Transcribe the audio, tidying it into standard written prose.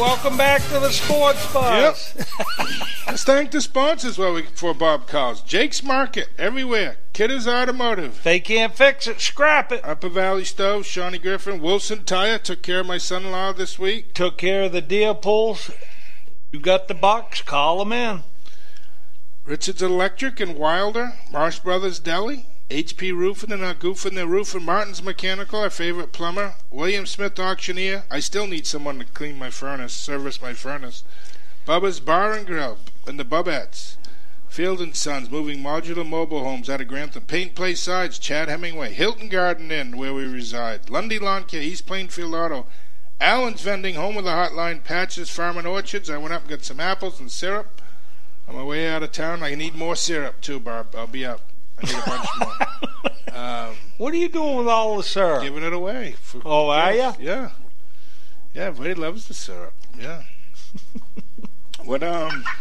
welcome back to the Sports Buzz. Yep. Let's thank the sponsors before Bob calls. Jake's Market, everywhere. Kidder's Automotive. If they can't fix it, scrap it. Upper Valley Stove, Shawnee Griffin. Wilson Tire, took care of my son-in-law this week. Took care of the deer pulls. You got the box, call them in. Richards Electric and Wilder. Marsh Brothers Deli. HP Roofing and not goofing their roof. And Martin's Mechanical, our favorite plumber. William Smith Auctioneer. I still need someone to clean my furnace, service my furnace. Bubba's Bar and Grill and the Bubettes. Field & Sons, moving modular mobile homes out of Grantham. Paint Place Sides, Chad Hemingway. Hilton Garden Inn, where we reside. Lundy Lawn Care, East Plainfield Auto. Allen's Vending, home of the hotline. Patches Farm and Orchards. I went up and got some apples and syrup. On my way out of town, I need more syrup too, Barb. I'll be up. I need a bunch more. What are you doing with all the syrup? Giving it away. Are you? Yeah. Yeah, everybody loves the syrup. Yeah. What